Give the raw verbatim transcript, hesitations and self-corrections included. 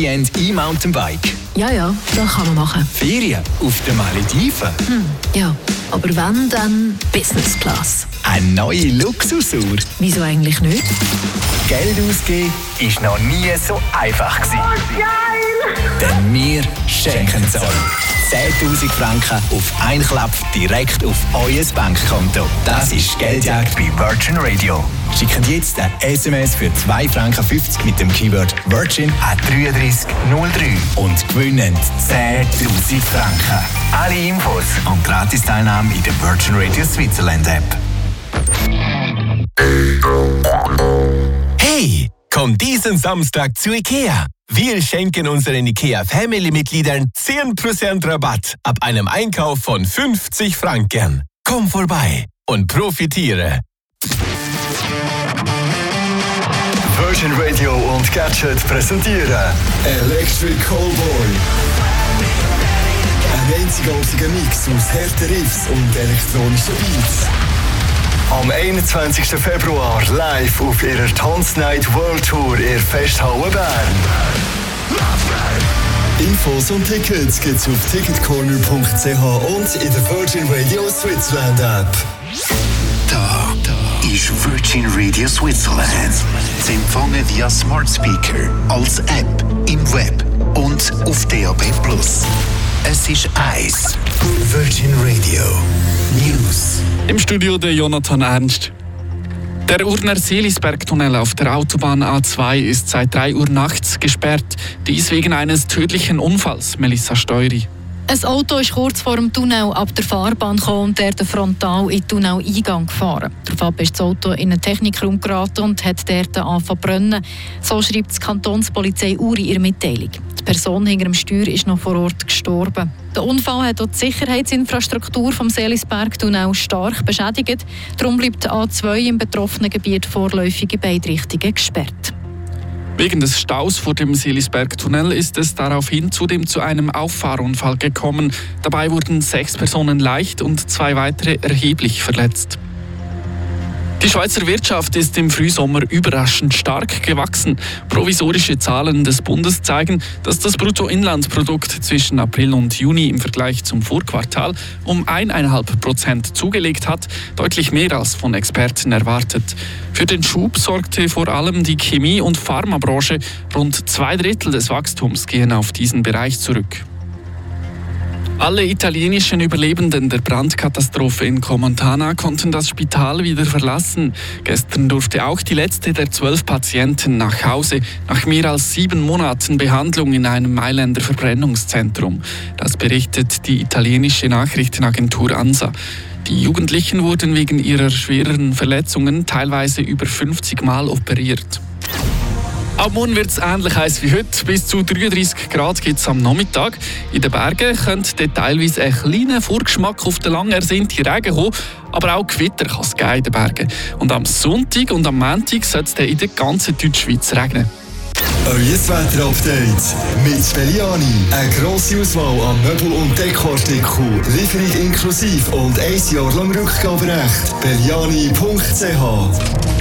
E-Mountainbike. Ja, ja, das kann man machen. Ferien auf den Malediven. Hm, ja, aber wenn, dann Business Class. Eine neue Luxusuhr. Wieso eigentlich nicht? Geld ausgeben ist noch nie so einfach gewesen. Oh, geil! Denn wir schenken es euch. zehntausend Franken auf einen Klapp direkt auf euer Bankkonto. Das ist Geldjagd bei Virgin Radio. Schickt jetzt ein S M S für zwei Franken fünfzig mit dem Keyword Virgin an drei drei null drei und gewinnen zehntausend Franken. Alle Infos und Gratis-Teilnahme in der Virgin Radio Switzerland App. Hey, komm diesen Samstag zu IKEA. Wir schenken unseren IKEA-Family-Mitgliedern zehn Prozent Rabatt ab einem Einkauf von fünfzig Franken. Komm vorbei und profitiere. Virgin Radio und Gadget präsentieren Electric Callboy. Ein einzigartiger Mix aus harten Riffs und elektronischen Beats. Am einundzwanzigsten Februar live auf ihrer Tanznight World Tour in der Festhalle Bern. Infos und Tickets gibt's auf ticketcorner punkt c h und in der Virgin Radio Switzerland App. Da, da ist Virgin Radio Switzerland. Zu empfangen via Smart Speaker, als App, im Web und auf D A B plus. Es ist eins. Virgin Radio News. Im Studio der Jonathan Ernst. Der Urner Seelisberg-Tunnel auf der Autobahn A zwei ist seit drei Uhr nachts gesperrt. Dies wegen eines tödlichen Unfalls, Melissa Steury. Ein Auto ist kurz vor dem Tunnel ab der Fahrbahn gekommen und der frontal in den Tunneleingang gefahren. Daraufhin ist das Auto in einen Technikraum geraten und hat dort angefangen zu brennen. So schreibt die Kantonspolizei Uri in ihrer Mitteilung. Die Person hinter dem Steuer ist noch vor Ort gestorben. Der Unfall hat auch die Sicherheitsinfrastruktur vom Seelisberg-Tunnel stark beschädigt. Darum bleibt die A zwei im betroffenen Gebiet vorläufig in beide Richtungen gesperrt. Wegen des Staus vor dem Seelisberg-Tunnel ist es daraufhin zudem zu einem Auffahrunfall gekommen. Dabei wurden sechs Personen leicht und zwei weitere erheblich verletzt. Die Schweizer Wirtschaft ist im Frühsommer überraschend stark gewachsen. Provisorische Zahlen des Bundes zeigen, dass das Bruttoinlandsprodukt zwischen April und Juni im Vergleich zum Vorquartal um eineinhalb Prozent zugelegt hat, deutlich mehr als von Experten erwartet. Für den Schub sorgte vor allem die Chemie- und Pharmabranche. Rund zwei Drittel des Wachstums gehen auf diesen Bereich zurück. Alle italienischen Überlebenden der Brandkatastrophe in Comontana konnten das Spital wieder verlassen. Gestern durfte auch die letzte der zwölf Patienten nach Hause, nach mehr als sieben Monaten Behandlung in einem Mailänder Verbrennungszentrum. Das berichtet die italienische Nachrichtenagentur ANSA. Die Jugendlichen wurden wegen ihrer schweren Verletzungen teilweise über fünfzig Mal operiert. Ab morgen wird es ähnlich heiß wie heute. Bis zu dreiunddreissig Grad gibt es am Nachmittag. In den Bergen könnte teilweise ein kleiner Vorgeschmack auf den lang ersehnten Regen kommen, aber auch Gewitter kann es geben in den Bergen. Und am Sonntag und am Montag soll es in der ganzen Deutschschweiz regnen. Euer Wetter-Update mit Belliani. Eine grosse Auswahl an Möbel- und Dekoartikeln, Lieferung inklusive und ein Jahr lang Rückgaberecht. belliani punkt c h